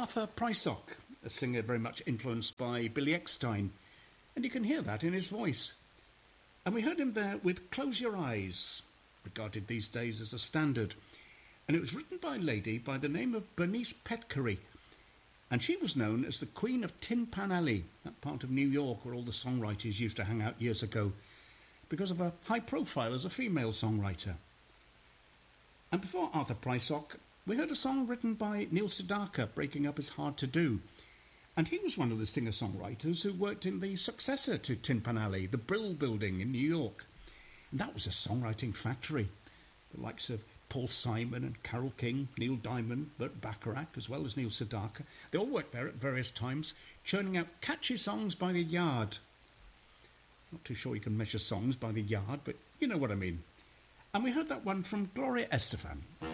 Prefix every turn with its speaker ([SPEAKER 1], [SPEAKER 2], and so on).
[SPEAKER 1] Arthur Prysock, a singer very much influenced by Billy Eckstine, and you can hear that in his voice. And we heard him there with Close Your Eyes, regarded these days as a standard, and it was written by a lady by the name of Bernice Petcary, and she was known as the Queen of Tin Pan Alley, that part of New York where all the songwriters used to hang out years ago, because of her high profile as a female songwriter. And before Arthur Prysock, we heard a song written by Neil Sedaka, Breaking Up Is Hard to Do. And he was one of the singer-songwriters who worked in the successor to Tin Pan Alley, the Brill Building in New York. And that was a songwriting factory. The likes of Paul Simon and Carole King, Neil Diamond, Burt Bacharach, as well as Neil Sedaka. They all worked there at various times, churning out catchy songs by the yard. Not too sure you can measure songs by the yard, but you know what I mean. And we heard that one from Gloria Estefan.